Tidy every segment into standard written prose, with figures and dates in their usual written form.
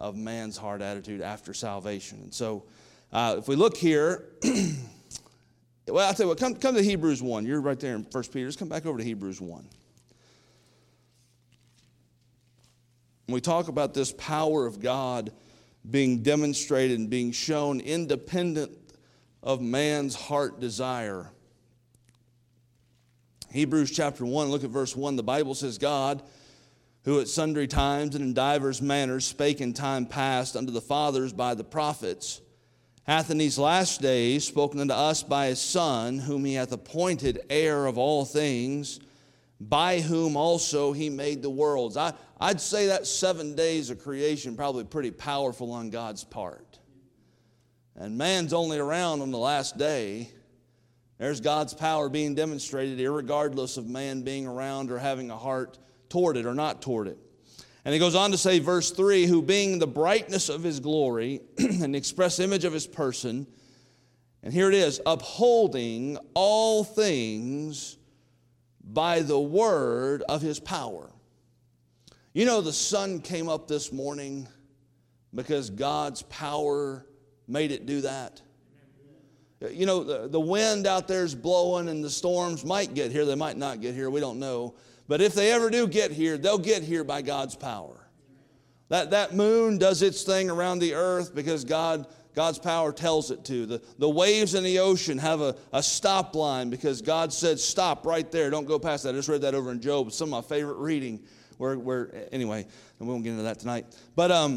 of man's heart attitude after salvation. And so if we look here, well, I'll tell you what, come to Hebrews 1. You're right there in 1 Peter. Just come back over to Hebrews 1. When we talk about this power of God being demonstrated and being shown independent of man's heart desire. Hebrews chapter 1, look at verse 1. The Bible says, God, who at sundry times and in divers manners spake in time past unto the fathers by the prophets, hath in these last days spoken unto us by his Son, whom he hath appointed heir of all things, by whom also he made the worlds. I'd say that 7 days of creation probably pretty powerful on God's part. And man's only around on the last day. There's God's power being demonstrated irregardless of man being around or having a heart toward it or not toward it. And he goes on to say, verse 3, who being the brightness of his glory and the express image of his person, and here it is, upholding all things by the word of his power. You know, the sun came up this morning because God's power made it do that. You know, the wind out there is blowing and the storms might get here. They might not get here. We don't know. But if they ever do get here, they'll get here by God's power. That moon does its thing around the earth because God's power tells it to. The waves in the ocean have a stop line because God said, stop right there. Don't go past that. I just read that over in Job. It's some of my favorite reading. Anyway, and we won't get into that tonight. But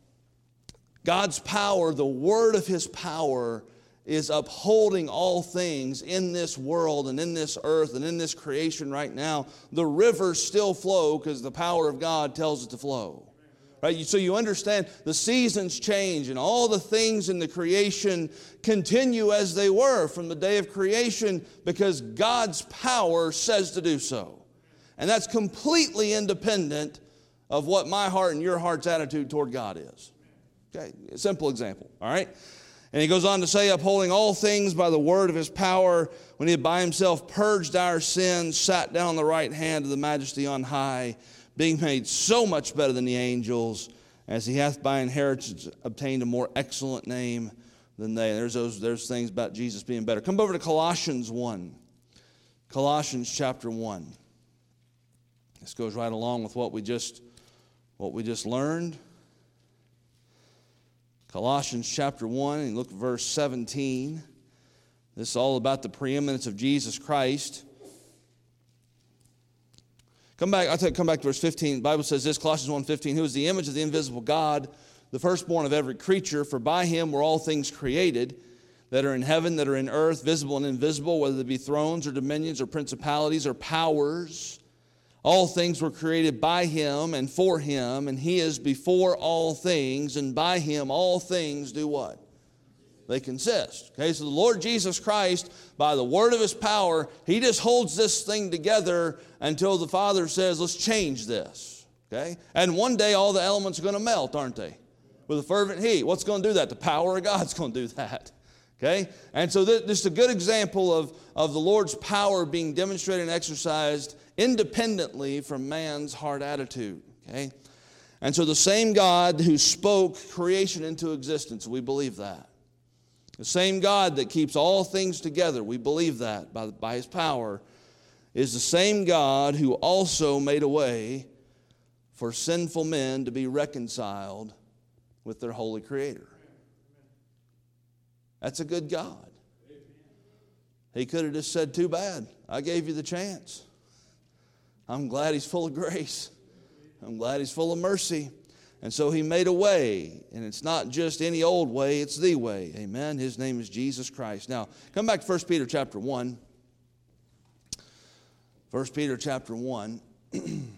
God's power, the word of his power, is upholding all things in this world and in this earth and in this creation right now. The rivers still flow because the power of God tells it to flow. Right? So you understand the seasons change and all the things in the creation continue as they were from the day of creation because God's power says to do so. And that's completely independent of what my heart and your heart's attitude toward God is. Okay, a simple example, all right? And he goes on to say, upholding all things by the word of his power, when he had by himself purged our sins, sat down on the right hand of the majesty on high, being made so much better than the angels, as he hath by inheritance obtained a more excellent name than they. There's things about Jesus being better. Come over to Colossians 1. Colossians chapter 1. This goes right along with what we just learned. Colossians chapter 1, and look at verse 17. This is all about the preeminence of Jesus Christ. Come back to verse 15. The Bible says this, Colossians 1:15, who is the image of the invisible God, the firstborn of every creature, for by him were all things created, that are in heaven, that are in earth, visible and invisible, whether they be thrones or dominions or principalities or powers. All things were created by him and for him, and he is before all things, and by him all things do what? They consist. Okay, so the Lord Jesus Christ, by the word of his power, he just holds this thing together until the Father says, let's change this. Okay? And one day all the elements are going to melt, aren't they? With a fervent heat. What's going to do that? The power of God's going to do that. Okay? And so this is a good example of the Lord's power being demonstrated and exercised independently from man's heart attitude. Okay? And so the same God who spoke creation into existence, we believe that. The same God that keeps all things together, we believe that by his power, is the same God who also made a way for sinful men to be reconciled with their holy Creator. That's a good God. He could have just said, too bad, I gave you the chance. I'm glad he's full of grace. I'm glad he's full of mercy. And so he made a way. And it's not just any old way, it's the way. Amen. His name is Jesus Christ. Now, come back to 1 Peter chapter 1. 1 Peter chapter 1. And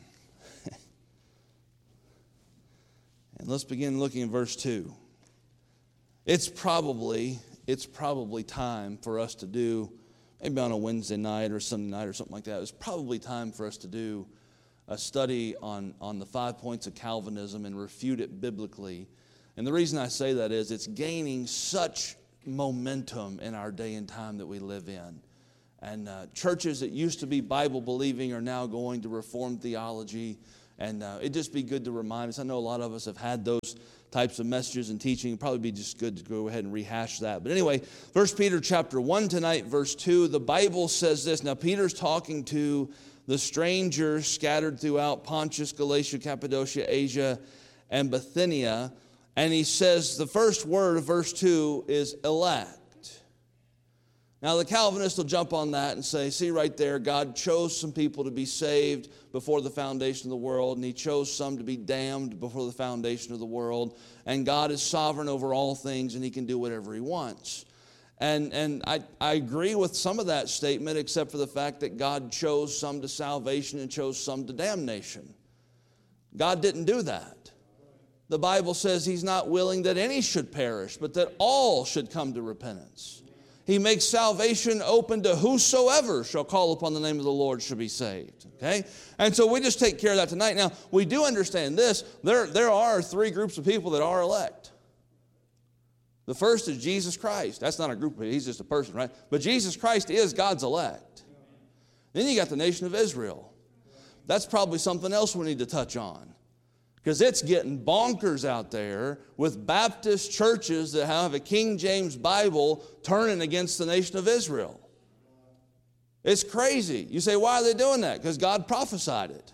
let's begin looking at verse 2. It's probably time for us to do, maybe on a Wednesday night or Sunday night or something like that, it's probably time for us to do a study on the 5 points of Calvinism and refute it biblically. And the reason I say that is it's gaining such momentum in our day and time that we live in. And churches that used to be Bible-believing are now going to Reformed theology. And it'd just be good to remind us. I know a lot of us have had those types of messages and teaching. It'd probably be just good to go ahead and rehash that. But anyway, 1 Peter chapter 1 tonight, verse 2, the Bible says this. Now, Peter's talking to the strangers scattered throughout Pontus, Galatia, Cappadocia, Asia, and Bithynia. And he says the first word of verse 2 is elect. Now, the Calvinists will jump on that and say, see right there, God chose some people to be saved before the foundation of the world, and he chose some to be damned before the foundation of the world, and God is sovereign over all things, and he can do whatever he wants. And I agree with some of that statement, except for the fact that God chose some to salvation and chose some to damnation. God didn't do that. The Bible says he's not willing that any should perish, but that all should come to repentance. He makes salvation open to whosoever shall call upon the name of the Lord shall be saved. Okay? And so we just take care of that tonight. Now, we do understand this. There are three groups of people that are elect. The first is Jesus Christ. That's not a group, he's just a person, right? But Jesus Christ is God's elect. Then you got the nation of Israel. That's probably something else we need to touch on. Because it's getting bonkers out there with Baptist churches that have a King James Bible turning against the nation of Israel. It's crazy. You say, why are they doing that? Because God prophesied it.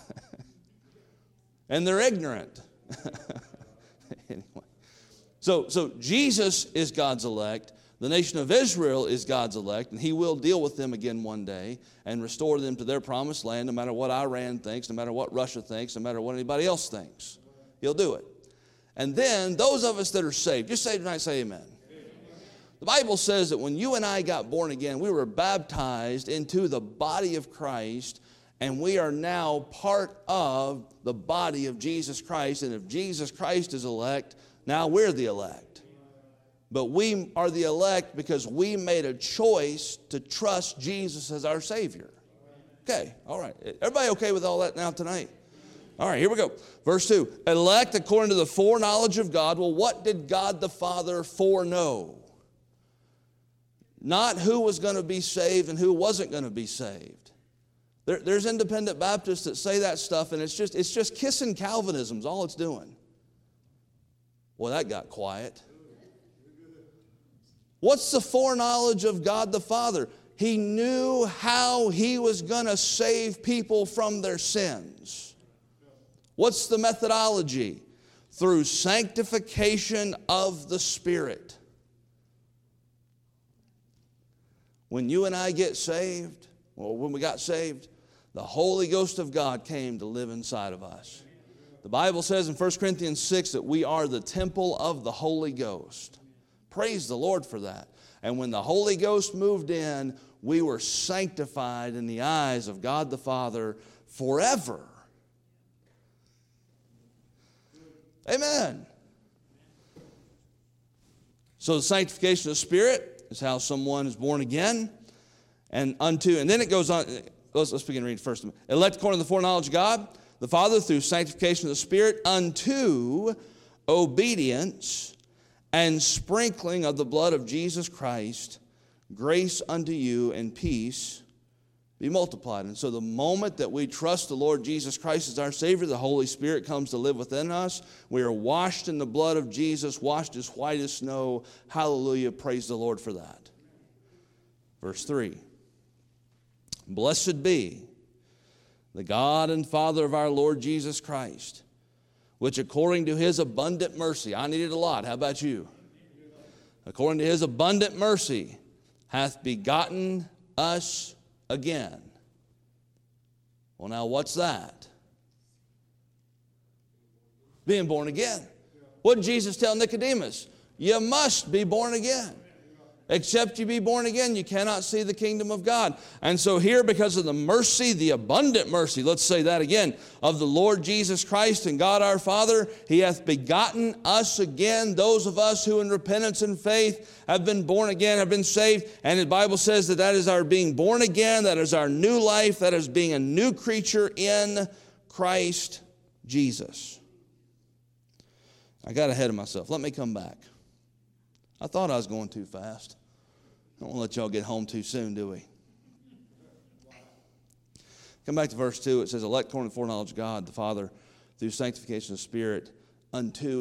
And they're ignorant. Anyway. So Jesus is God's elect. The nation of Israel is God's elect, and he will deal with them again one day and restore them to their promised land, no matter what Iran thinks, no matter what Russia thinks, no matter what anybody else thinks. He'll do it. And then those of us that are saved, just say tonight, say amen. The Bible says that when you and I got born again, we were baptized into the body of Christ, and we are now part of the body of Jesus Christ. And if Jesus Christ is elect, now we're the elect. But we are the elect because we made a choice to trust Jesus as our Savior. Okay, all right. Everybody okay with all that now tonight? All right, here we go. Verse 2, elect according to the foreknowledge of God. Well, what did God the Father foreknow? Not who was going to be saved and who wasn't going to be saved. There's independent Baptists that say that stuff, and it's just kissing Calvinism is all it's doing. Well, that got quiet. What's the foreknowledge of God the Father? He knew how he was going to save people from their sins. What's the methodology? Through sanctification of the Spirit. When you and I get saved, or when we got saved, the Holy Ghost of God came to live inside of us. The Bible says in 1 Corinthians 6 that we are the temple of the Holy Ghost. Praise the Lord for that. And when the Holy Ghost moved in, we were sanctified in the eyes of God the Father forever. Amen. So the sanctification of the Spirit is how someone is born again. And then it goes on, let's begin reading first. Elect according to the foreknowledge of God, the Father, through sanctification of the Spirit, unto obedience and sprinkling of the blood of Jesus Christ, grace unto you and peace be multiplied. And so the moment that we trust the Lord Jesus Christ as our Savior, the Holy Spirit comes to live within us. We are washed in the blood of Jesus, washed as white as snow. Hallelujah, praise the Lord for that. Verse 3, blessed be the God and Father of our Lord Jesus Christ, which according to his abundant mercy, I needed a lot, how about you? According to his abundant mercy, hath begotten us again. Well, now what's that? Being born again. What did Jesus tell Nicodemus? You must be born again. Except you be born again, you cannot see the kingdom of God. And so here, because of the mercy, the abundant mercy, let's say that again, of the Lord Jesus Christ and God our Father, he hath begotten us again, those of us who in repentance and faith have been born again, have been saved. And the Bible says that is our being born again, that is our new life, that is being a new creature in Christ Jesus. I got ahead of myself. Let me come back. I thought I was going too fast. I don't want to let y'all get home too soon, do we? Come back to verse 2. It says, elect according to the foreknowledge of God, the Father, through sanctification of the Spirit, unto